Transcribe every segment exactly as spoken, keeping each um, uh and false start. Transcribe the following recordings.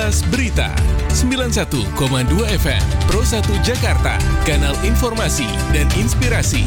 Kilas Berita sembilan puluh satu koma dua F M Pro satu Jakarta, kanal informasi dan inspirasi.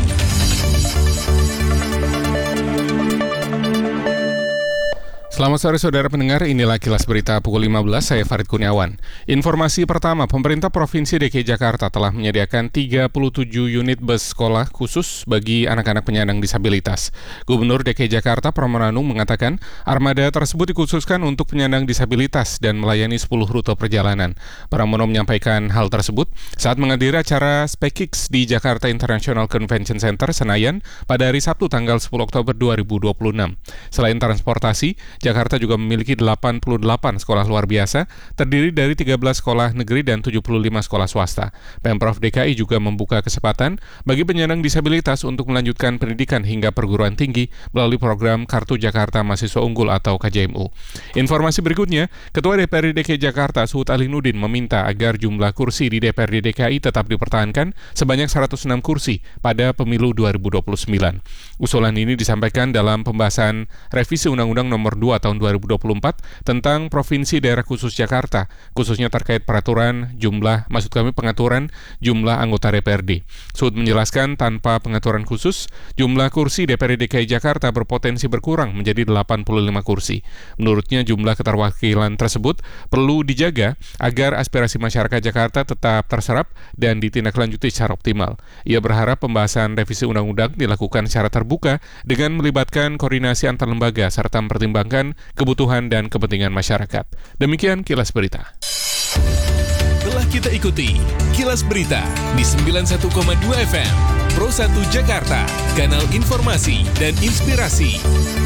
Selamat sore saudara pendengar, inilah Kilas Berita pukul lima belas, saya Farid Kurniawan. Informasi pertama, pemerintah Provinsi D K I Jakarta telah menyediakan tiga puluh tujuh unit bus sekolah khusus bagi anak-anak penyandang disabilitas. Gubernur D K I Jakarta Pramono Anung mengatakan armada tersebut dikhususkan untuk penyandang disabilitas dan melayani sepuluh rute perjalanan. Pramono menyampaikan hal tersebut saat menghadiri acara SpaceX di Jakarta International Convention Center, Senayan pada hari Sabtu tanggal sepuluh Oktober dua ribu dua puluh enam. Selain transportasi, Jakarta juga memiliki delapan puluh delapan sekolah luar biasa, terdiri dari tiga belas sekolah negeri dan tujuh puluh lima sekolah swasta. Pemprov D K I juga membuka kesempatan bagi penyandang disabilitas untuk melanjutkan pendidikan hingga perguruan tinggi melalui program Kartu Jakarta Mahasiswa Unggul atau K J M U. Informasi berikutnya, Ketua D P R D D K I Jakarta Suhut Alinuddin meminta agar jumlah kursi di D P R D D K I tetap dipertahankan sebanyak seratus enam kursi pada pemilu dua ribu dua puluh sembilan. Usulan ini disampaikan dalam pembahasan revisi Undang-Undang Nomor dua tahun dua ribu dua puluh empat tentang Provinsi Daerah Khusus Jakarta, khususnya terkait peraturan jumlah, maksud kami pengaturan jumlah anggota D P R D. Suhut menjelaskan tanpa pengaturan khusus, jumlah kursi D P R D D K I Jakarta berpotensi berkurang menjadi delapan puluh lima kursi. Menurutnya jumlah keterwakilan tersebut perlu dijaga agar aspirasi masyarakat Jakarta tetap terserap dan ditindaklanjuti secara optimal. Ia berharap pembahasan revisi undang-undang dilakukan secara terbuka dengan melibatkan koordinasi antar lembaga serta mempertimbangkan kebutuhan dan kepentingan masyarakat. Demikian Kilas Berita. Telah kita ikuti Kilas Berita di sembilan puluh satu koma dua F M Pro satu Jakarta, kanal informasi dan inspirasi.